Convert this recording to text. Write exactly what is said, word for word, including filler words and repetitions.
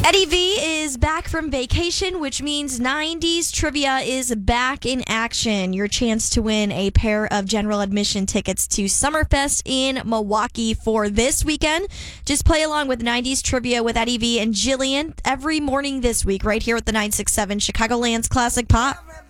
Eddie V is back from vacation, which means nineties Trivia is back in action. Your chance to win a pair of general admission tickets to Summerfest in Milwaukee for this weekend. Just play along with nineties Trivia with Eddie V and Jillian every morning this week right here at the nine six seven Chicagoland's Classic Pop.